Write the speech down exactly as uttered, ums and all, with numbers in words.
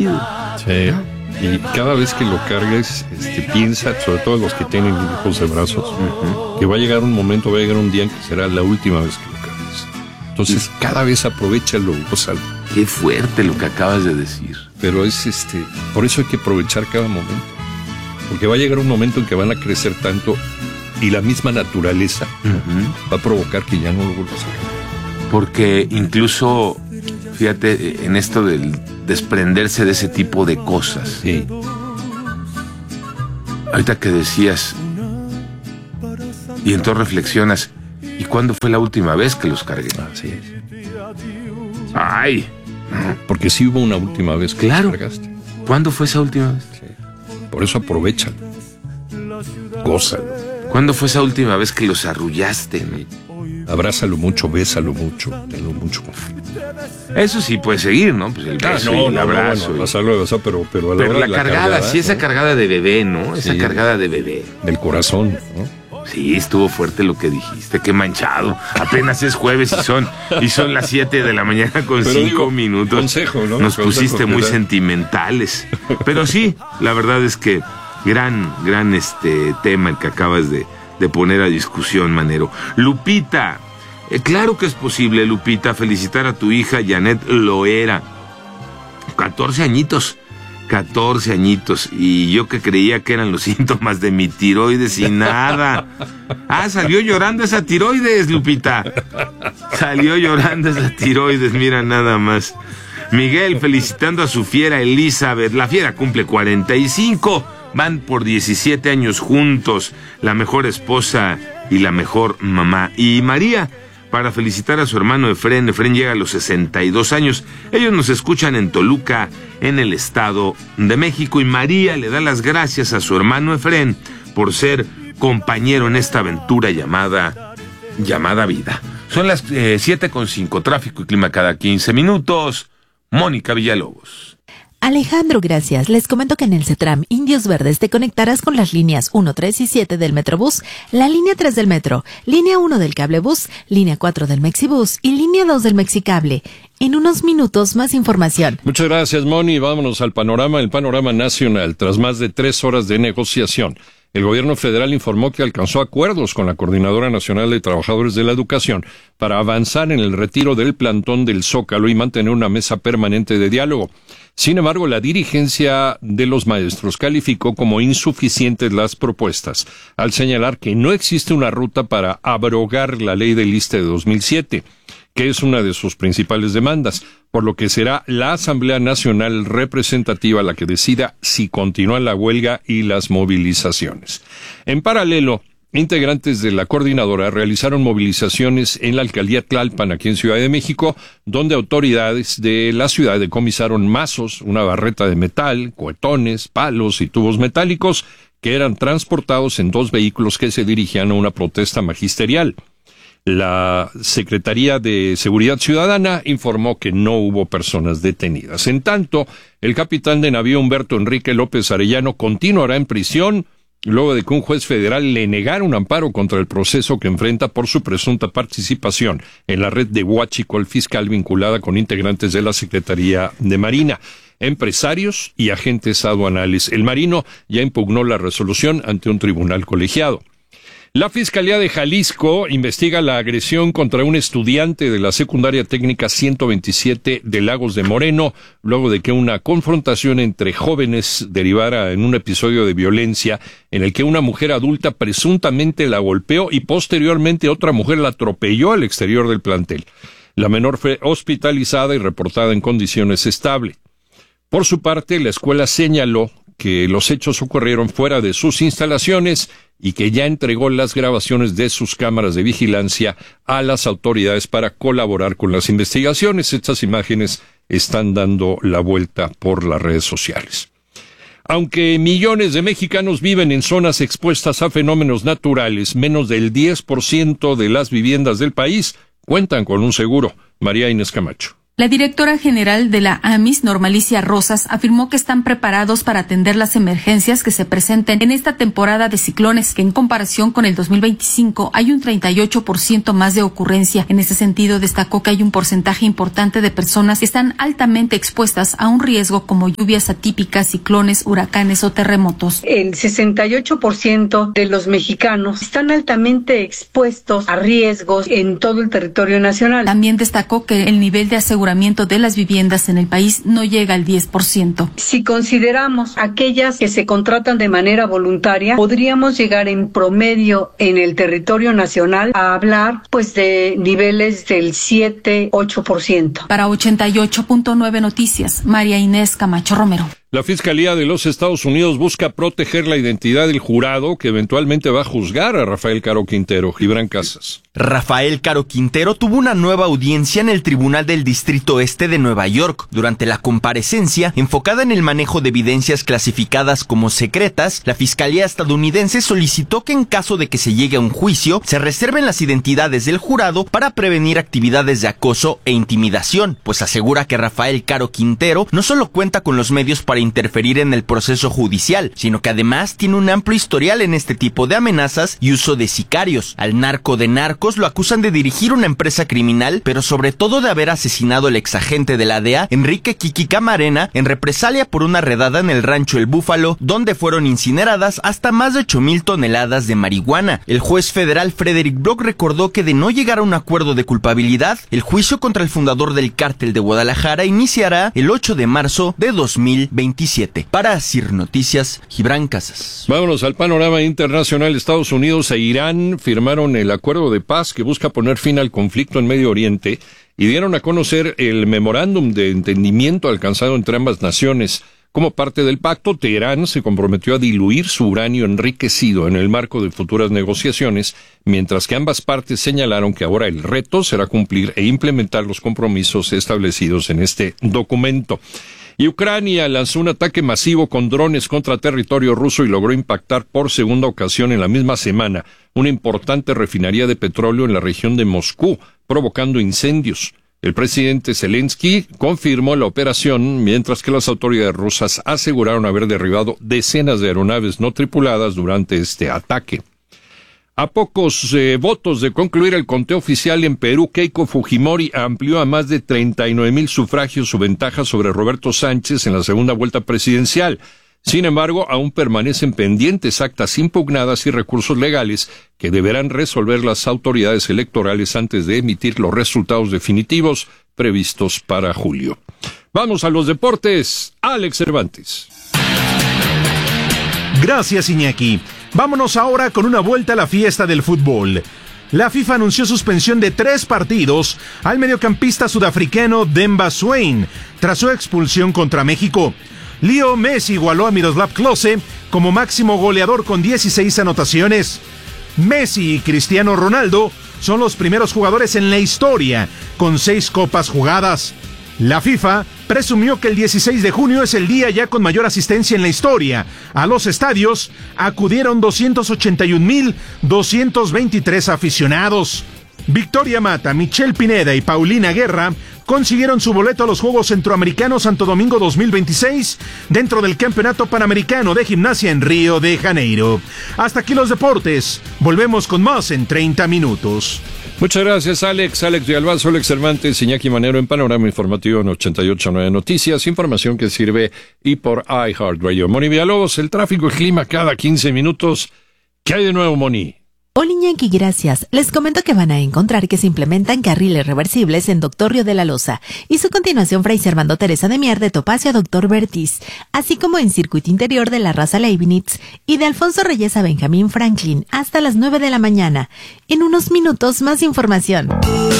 Sí. Y cada vez que lo cargues, este, piensa, sobre todo los que tienen hijos de brazos, uh-huh. que va a llegar un momento, va a llegar un día en que será la última vez que lo cargues. Entonces, sí. cada vez aprovéchalo, gózalo. Qué fuerte lo que acabas de decir. Pero es este, por eso hay que aprovechar cada momento. Porque va a llegar un momento en que van a crecer tanto y la misma naturaleza uh-huh. va a provocar que ya no lo vuelvas a hacer. Porque incluso, fíjate, en esto del desprenderse de ese tipo de cosas. Sí. Ahorita que decías, y entonces reflexionas, ¿y cuándo fue la última vez que los cargué? Así es. ¡Ay! Porque sí hubo una última vez que claro. los cargaste. ¿Cuándo fue esa última vez? Sí. Por eso aprovechalo. Gózalo. ¿Cuándo fue esa última vez que los arrullaste? Abrázalo mucho, bésalo mucho, tenlo mucho. Eso sí puede seguir, ¿no? Pues el beso ah, no, y el no, abrazo. No, bueno, abrazarlo, abrazar, pero, pero a la pero hora la, de la cargada, cargada, sí, esa ¿no? cargada de bebé, ¿no? Esa sí, cargada de bebé. Del corazón, ¿no? Sí, estuvo fuerte lo que dijiste, qué manchado. Apenas es jueves y son y son las siete de la mañana con pero cinco digo, minutos. Consejo, ¿no? Nos consejo, pusiste muy ¿verdad? sentimentales. Pero sí, la verdad es que gran, gran este tema el que acabas de, de poner a discusión, Manero. Lupita, eh, claro que es posible, Lupita, felicitar a tu hija Janet Loera. catorce añitos. catorce añitos, y yo que creía que eran los síntomas de mi tiroides y nada. Ah, salió llorando esa tiroides, Lupita. Salió llorando esa tiroides, mira nada más. Miguel felicitando a su fiera Elizabeth. La fiera cumple cuarenta y cinco. Van por diecisiete años juntos. La mejor esposa y la mejor mamá. Y María, para felicitar a su hermano Efren. Efren llega a los sesenta y dos años. Ellos nos escuchan en Toluca, en el Estado de México. Y María le da las gracias a su hermano Efren por ser compañero en esta aventura llamada, llamada vida. Son las eh, siete con cinco, tráfico y clima cada quince minutos. Mónica Villalobos. Alejandro, gracias. Les comento que en el CETRAM Indios Verdes te conectarás con las líneas uno, tres y siete del Metrobús, la línea tres del Metro, línea uno del Cablebús, línea cuatro del Mexibús y línea dos del Mexicable. En unos minutos, más información. Muchas gracias, Moni. Vámonos al panorama, el panorama nacional. Tras más de tres horas de negociación, el gobierno federal informó que alcanzó acuerdos con la Coordinadora Nacional de Trabajadores de la Educación para avanzar en el retiro del plantón del Zócalo y mantener una mesa permanente de diálogo. Sin embargo, la dirigencia de los maestros calificó como insuficientes las propuestas, al señalar que no existe una ruta para abrogar la ley del I S S S T E de dos mil siete, que es una de sus principales demandas, por lo que será la Asamblea Nacional Representativa la que decida si continúa la huelga y las movilizaciones. En paralelo, integrantes de la coordinadora realizaron movilizaciones en la alcaldía Tlalpan, aquí en Ciudad de México, donde autoridades de la ciudad decomisaron mazos, una barreta de metal, cohetones, palos y tubos metálicos que eran transportados en dos vehículos que se dirigían a una protesta magisterial. La Secretaría de Seguridad Ciudadana informó que no hubo personas detenidas. En tanto, el capitán de navío Humberto Enrique López Arellano continuará en prisión luego de que un juez federal le negara un amparo contra el proceso que enfrenta por su presunta participación en la red de huachicol fiscal vinculada con integrantes de la Secretaría de Marina, empresarios y agentes aduanales. El marino ya impugnó la resolución ante un tribunal colegiado. La Fiscalía de Jalisco investiga la agresión contra un estudiante de la Secundaria Técnica ciento veintisiete de Lagos de Moreno, luego de que una confrontación entre jóvenes derivara en un episodio de violencia en el que una mujer adulta presuntamente la golpeó y posteriormente otra mujer la atropelló al exterior del plantel. La menor fue hospitalizada y reportada en condiciones estables. Por su parte, la escuela señaló que los hechos ocurrieron fuera de sus instalaciones y que ya entregó las grabaciones de sus cámaras de vigilancia a las autoridades para colaborar con las investigaciones. Estas imágenes están dando la vuelta por las redes sociales. Aunque millones de mexicanos viven en zonas expuestas a fenómenos naturales, menos del diez por ciento de las viviendas del país cuentan con un seguro. María Inés Camacho. La directora general de la A M I S, Normalicia Rosas, afirmó que están preparados para atender las emergencias que se presenten en esta temporada de ciclones, que en comparación con el dos mil veinticinco hay un treinta y ocho por ciento más de ocurrencia. En ese sentido, destacó que hay un porcentaje importante de personas que están altamente expuestas a un riesgo como lluvias atípicas, ciclones, huracanes o terremotos. El sesenta y ocho por ciento de los mexicanos están altamente expuestos a riesgos en todo el territorio nacional. También destacó que el nivel de aseguramiento de las viviendas en el país no llega al diez por ciento. Si consideramos aquellas que se contratan de manera voluntaria, podríamos llegar en promedio en el territorio nacional a hablar pues de niveles del siete a ocho por ciento. Para ochenta y ocho punto nueve Noticias, María Inés Camacho Romero. La Fiscalía de los Estados Unidos busca proteger la identidad del jurado que eventualmente va a juzgar a Rafael Caro Quintero. Gibran Casas. Rafael Caro Quintero tuvo una nueva audiencia en el Tribunal del Distrito Este de Nueva York. Durante la comparecencia, enfocada en el manejo de evidencias clasificadas como secretas, la Fiscalía estadounidense solicitó que en caso de que se llegue a un juicio, se reserven las identidades del jurado para prevenir actividades de acoso e intimidación, pues asegura que Rafael Caro Quintero no solo cuenta con los medios para interferir en el proceso judicial, sino que además tiene un amplio historial en este tipo de amenazas y uso de sicarios. Al narco de narcos lo acusan de dirigir una empresa criminal, pero sobre todo de haber asesinado al exagente de la D E A, Enrique Kiki Camarena, en represalia por una redada en el rancho El Búfalo, donde fueron incineradas hasta más de ocho mil toneladas de marihuana. El juez federal Frederick Block recordó que de no llegar a un acuerdo de culpabilidad, el juicio contra el fundador del cártel de Guadalajara iniciará el ocho de marzo de dos mil veintisiete. Para Asir Noticias, Gibran Casas. Vámonos al panorama internacional. Estados Unidos e Irán firmaron el acuerdo de paz que busca poner fin al conflicto en Medio Oriente y dieron a conocer el memorándum de entendimiento alcanzado entre ambas naciones. Como parte del pacto, Teherán se comprometió a diluir su uranio enriquecido en el marco de futuras negociaciones, mientras que ambas partes señalaron que ahora el reto será cumplir e implementar los compromisos establecidos en este documento. Y Ucrania lanzó un ataque masivo con drones contra territorio ruso y logró impactar por segunda ocasión en la misma semana una importante refinería de petróleo en la región de Moscú, provocando incendios. El presidente Zelensky confirmó la operación, mientras que las autoridades rusas aseguraron haber derribado decenas de aeronaves no tripuladas durante este ataque. A pocos eh, votos de concluir el conteo oficial en Perú, Keiko Fujimori amplió a más de treinta y nueve mil sufragios su ventaja sobre Roberto Sánchez en la segunda vuelta presidencial. Sin embargo, aún permanecen pendientes actas impugnadas y recursos legales que deberán resolver las autoridades electorales antes de emitir los resultados definitivos previstos para julio. Vamos a los deportes. Alex Cervantes. Gracias, Iñaki. Vámonos ahora con una vuelta a la fiesta del fútbol. La FIFA anunció suspensión de tres partidos al mediocampista sudafricano Demba Swain tras su expulsión contra México. Leo Messi igualó a Miroslav Klose como máximo goleador con dieciséis anotaciones. Messi y Cristiano Ronaldo son los primeros jugadores en la historia con seis copas jugadas. La FIFA presumió que el dieciséis de junio es el día ya con mayor asistencia en la historia. A los estadios acudieron doscientos ochenta y un mil doscientos veintitrés aficionados. Victoria Mata, Michelle Pineda y Paulina Guerra consiguieron su boleto a los Juegos Centroamericanos Santo Domingo dos mil veintiséis dentro del Campeonato Panamericano de Gimnasia en Río de Janeiro. Hasta aquí los deportes. Volvemos con más en treinta minutos. Muchas gracias, Alex. Alex de Albazo, Alex Cervantes, Iñaki Manero en Panorama Informativo en ochenta y ocho punto nueve Noticias. Información que sirve y por iHeartRadio. Moni Villalobos, el tráfico y clima cada quince minutos. ¿Qué hay de nuevo, Moni? Hola, Iñaki, gracias. Les comento que van a encontrar que se implementan carriles reversibles en Doctor Río de la Loza y su continuación Fray Servando Teresa de Mier de Topacio a Doctor Bertiz, así como en circuito interior de la Raza Leibniz y de Alfonso Reyes a Benjamín Franklin hasta las nueve de la mañana. En unos minutos más información.